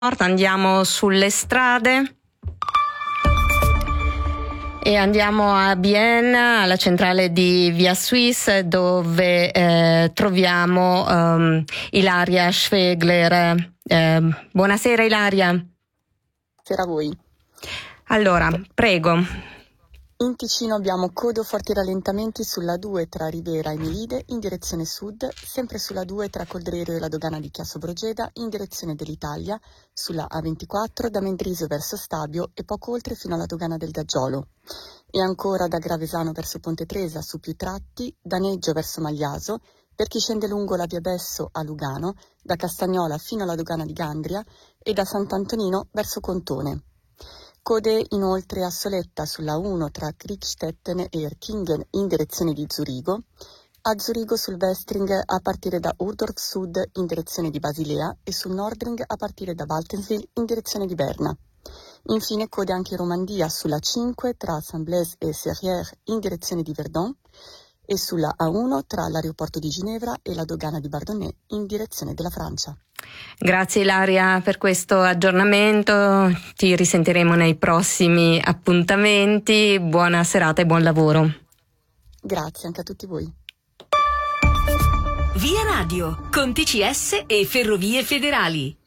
Andiamo sulle strade e andiamo a Bienne, alla centrale di Via Suisse, dove troviamo Ilaria Schwegler. Buonasera Ilaria. Buonasera a voi. Allora, prego. In Ticino abbiamo code o forti rallentamenti sulla 2 tra Rivera e Melide in direzione sud, sempre sulla 2 tra Coldrerio e la dogana di Chiasso Brogeda in direzione dell'Italia, sulla A24 da Mendrisio verso Stabio e poco oltre fino alla dogana del Gaggiolo. E ancora da Gravesano verso Ponte Tresa su più tratti, da Neggio verso Magliaso, per chi scende lungo la via Besso a Lugano, da Castagnola fino alla dogana di Gandria e da Sant'Antonino verso Contone. Code inoltre a Soletta sulla 1 tra Kriegstetten e Erkingen in direzione di Zurigo, a Zurigo sul Westring a partire da Urdorf Sud in direzione di Basilea e sul Nordring a partire da Waltenswil in direzione di Berna. Infine code anche in Romandia sulla 5 tra Saint-Blaise e Serrières in direzione di Verdun e sulla A1 tra l'aeroporto di Ginevra e la dogana di Bardonnay in direzione della Francia. Grazie Ilaria per questo aggiornamento, ti risentiremo nei prossimi appuntamenti, buona serata e buon lavoro. Grazie anche a tutti voi. Via Radio, con TCS e Ferrovie Federali.